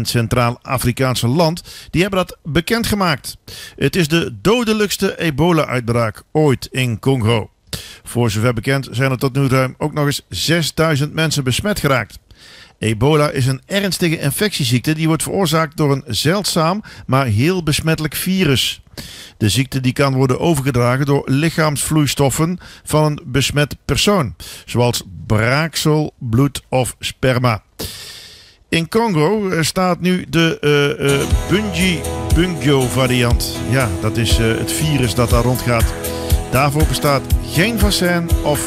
een Centraal-Afrikaanse land, die hebben dat bekendgemaakt. Het is de dodelijkste ebola-uitbraak ooit in Congo. Voor zover bekend zijn er tot nu toe ook nog eens 6000 mensen besmet geraakt. Ebola is een ernstige infectieziekte die wordt veroorzaakt door een zeldzaam, maar heel besmettelijk virus. De ziekte die kan worden overgedragen door lichaamsvloeistoffen van een besmet persoon, zoals braaksel, bloed of sperma. In Congo staat nu de Bundibugyo variant. Ja, dat is het virus dat daar rondgaat. Daarvoor bestaat geen vaccin of